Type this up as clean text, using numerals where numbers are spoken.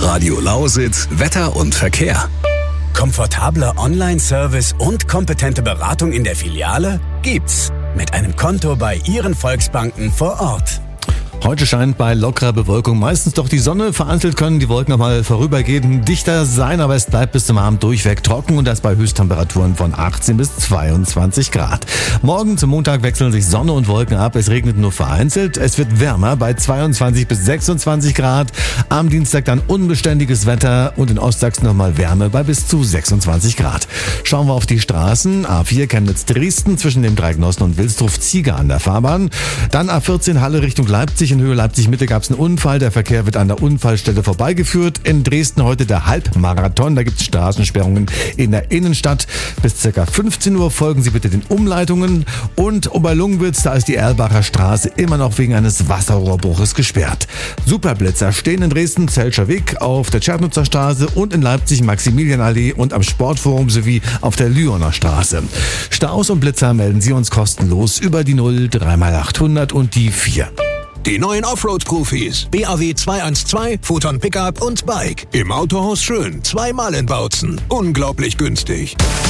Radio Lausitz, Wetter und Verkehr. Komfortabler Online-Service und kompetente Beratung in der Filiale? Gibt's. Mit einem Konto bei Ihren Volksbanken vor Ort. Heute scheint bei lockerer Bewölkung meistens doch die Sonne. Vereinzelt können die Wolken noch mal vorübergehend dichter sein, aber es bleibt bis zum Abend durchweg trocken und das bei Höchsttemperaturen von 18 bis 22 Grad. Morgen zum Montag wechseln sich Sonne und Wolken ab. Es regnet nur vereinzelt. Es wird wärmer bei 22 bis 26 Grad. Am Dienstag dann unbeständiges Wetter und in Ostsachsen nochmal Wärme bei bis zu 26 Grad. Schauen wir auf die Straßen. A4 Chemnitz-Dresden zwischen dem Dreigenossen und Wilsdruf-Zieger an der Fahrbahn. Dann A14 Halle Richtung Leipzig. In Höhe Leipzig-Mitte gab es einen Unfall. Der Verkehr wird an der Unfallstelle vorbeigeführt. In Dresden heute der Halbmarathon. Da gibt es Straßensperrungen in der Innenstadt. Bis ca. 15 Uhr folgen Sie bitte den Umleitungen. Und Oberlungwitz, da ist die Erlbacher Straße immer noch wegen eines Wasserrohrbruches gesperrt. Superblitzer stehen in Dresden Zelscher Weg, auf der Tschernutzer Straße und in Leipzig Maximilianallee und am Sportforum sowie auf der Lyoner Straße. Staus und Blitzer melden Sie uns kostenlos über die 0 3x800 und die 4. Die neuen Offroad-Profis. BAW 212, Photon Pickup und Bike. Im Autohaus Schön. 2-mal in Bautzen. Unglaublich günstig.